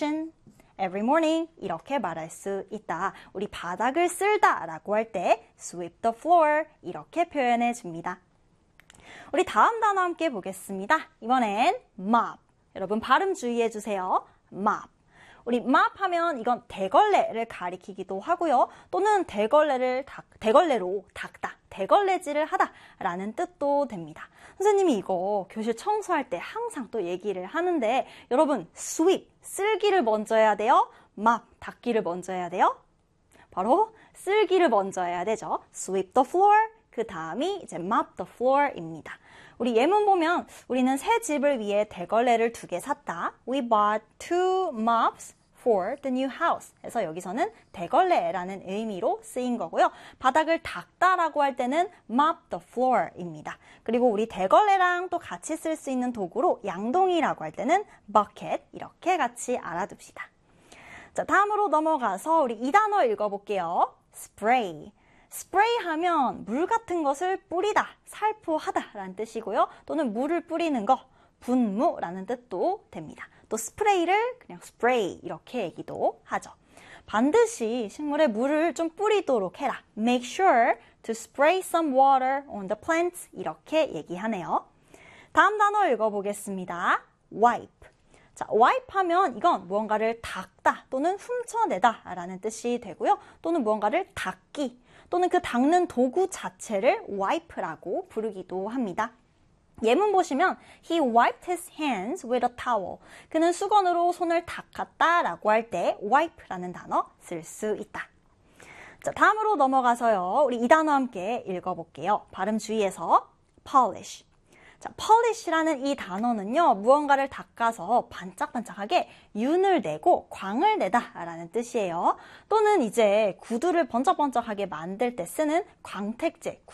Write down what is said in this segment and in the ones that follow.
ocean every morning 이렇게 말할 수 있다. 우리 바닥을 쓸다 라고 할 때 sweep the floor 이렇게 표현해 줍니다. 우리 다음 단어 함께 보겠습니다. 이번엔 mop. 여러분 발음 주의해 주세요. mop. 우리 mop 하면 이건 대걸레를 가리키기도 하고요. 또는 대걸레로 닦다, 대걸레질을 하다 라는 뜻도 됩니다. 선생님이 이거 교실 청소할 때 항상 또 얘기를 하는데 여러분 sweep, 쓸기를 먼저 해야 돼요? mop, 닦기를 먼저 해야 돼요? 바로 쓸기를 먼저 해야 되죠. sweep the floor, 그 다음이 이제 mop the floor입니다. 우리 예문 보면 우리는 새 집을 위해 대걸레를 2개 샀다. We bought 2 mops for the new house. 그래서 여기서는 대걸레라는 의미로 쓰인 거고요. 바닥을 닦다라고 할 때는 mop the floor입니다. 그리고 우리 대걸레랑 또 같이 쓸 수 있는 도구로 양동이라고 할 때는 bucket 이렇게 같이 알아둡시다. 자, 다음으로 넘어가서 우리 이 단어 읽어볼게요. spray. 스프레이 하면 물 같은 것을 뿌리다, 살포하다 라는 뜻이고요. 또는 물을 뿌리는 거, 분무라는 뜻도 됩니다. 또 스프레이를 그냥 스프레이 이렇게 얘기도 하죠. 반드시 식물에 물을 좀 뿌리도록 해라. Make sure to spray some water on the plants 이렇게 얘기하네요. 다음 단어 읽어보겠습니다. wipe. 자, wipe 하면 이건 무언가를 닦다 또는 훔쳐내다 라는 뜻이 되고요. 또는 무언가를 닦기 또는 그 닦는 도구 자체를 wipe라고 부르기도 합니다. 예문 보시면 He wiped his hands with a towel. 그는 수건으로 손을 닦았다 라고 할 때 wipe라는 단어 쓸 수 있다. 자, 다음으로 넘어가서요. 우리 이 단어 함께 읽어볼게요. 발음 주의해서 polish. 자, polish라는 이 단어는요, 무언가를 닦아서 반짝반짝하게 윤을 내고 광을 내다 라는 뜻이에요. 또는 이제 구두를 번쩍번쩍하게 만들 때 쓰는 광택제,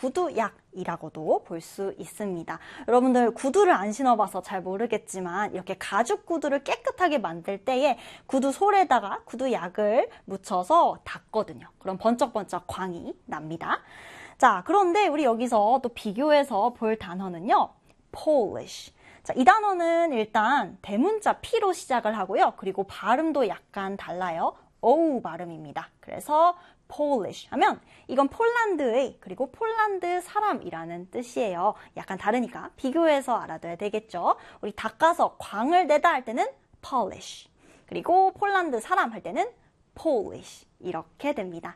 구두약이라고도 볼 수 있습니다. 여러분들 구두를 안 신어봐서 잘 모르겠지만 이렇게 가죽 구두를 깨끗하게 만들 때에 구두 솔에다가 구두약을 묻혀서 닦거든요. 그럼 번쩍번쩍 광이 납니다. 자, 그런데 우리 여기서 또 비교해서 볼 단어는요. Polish. 자, 이 단어는 일단 대문자 P로 시작을 하고요. 그리고 발음도 약간 달라요. O 발음입니다. 그래서 Polish 하면 이건 폴란드의 그리고 폴란드 사람이라는 뜻이에요. 약간 다르니까 비교해서 알아둬야 되겠죠. 우리 닦아서 광을 내다 할 때는 polish. 그리고 폴란드 사람 할 때는 Polish. 이렇게 됩니다.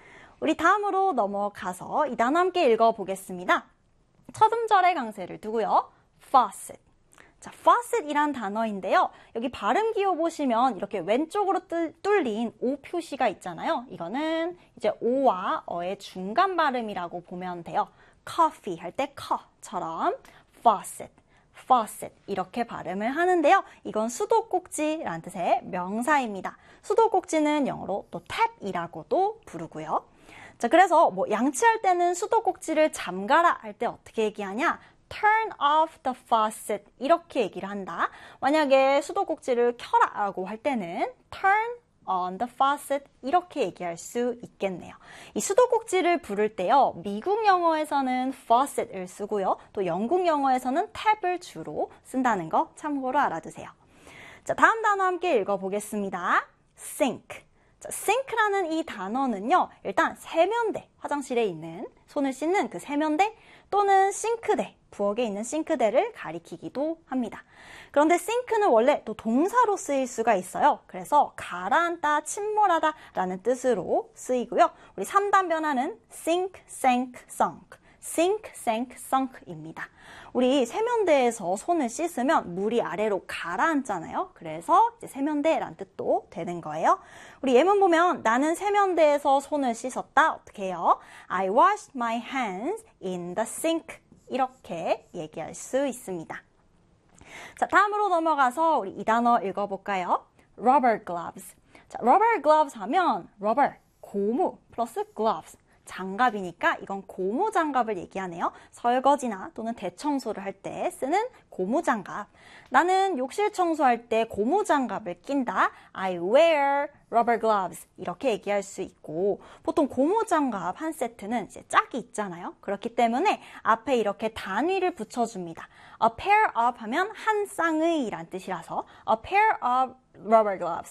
우리 다음으로 넘어가서 이 단어 함께 읽어보겠습니다. 첫 음절의 강세를 두고요. faucet. 자, faucet이란 단어인데요. 여기 발음 기호 보시면 이렇게 왼쪽으로 뚫린 O 표시가 있잖아요. 이거는 이제 O와 어의 중간 발음이라고 보면 돼요. coffee 할 때 커처럼 faucet, faucet 이렇게 발음을 하는데요. 이건 수도꼭지라는 뜻의 명사입니다. 수도꼭지는 영어로 또 tap이라고도 부르고요. 자, 그래서 뭐 양치할 때는 수도꼭지를 잠가라 할 때 어떻게 얘기하냐? Turn off the faucet 이렇게 얘기를 한다. 만약에 수도꼭지를 켜라 라고 할 때는 Turn on the faucet 이렇게 얘기할 수 있겠네요. 이 수도꼭지를 부를 때요. 미국 영어에서는 faucet을 쓰고요. 또 영국 영어에서는 tab을 주로 쓴다는 거 참고로 알아두세요. 자, 다음 단어 함께 읽어보겠습니다. sink. 자, sink라는 이 단어는요. 일단 세면대, 화장실에 있는 손을 씻는 그 세면대 또는 싱크대, 부엌에 있는 싱크대를 가리키기도 합니다. 그런데 sink는 원래 또 동사로 쓰일 수가 있어요. 그래서 가라앉다, 침몰하다 라는 뜻으로 쓰이고요. 우리 3단 변화는 sink, sank, sunk. sink, sank, sunk입니다. 우리 세면대에서 손을 씻으면 물이 아래로 가라앉잖아요. 그래서 이제 세면대라는 뜻도 되는 거예요. 우리 예문 보면 나는 세면대에서 손을 씻었다. 어떻게 해요? I washed my hands in the sink. 이렇게 얘기할 수 있습니다. 자, 다음으로 넘어가서 우리 이 단어 읽어볼까요? rubber gloves. 자, rubber gloves 하면 rubber, 고무 플러스 gloves. 장갑이니까 이건 고무장갑을 얘기하네요. 설거지나 또는 대청소를 할 때 쓰는 고무장갑. 나는 욕실 청소할 때 고무장갑을 낀다. I wear rubber gloves. 이렇게 얘기할 수 있고 보통 고무장갑 한 세트는 이제 짝이 있잖아요. 그렇기 때문에 앞에 이렇게 단위를 붙여줍니다. A pair of 하면 한 쌍의 라는 뜻이라서 A pair of rubber gloves.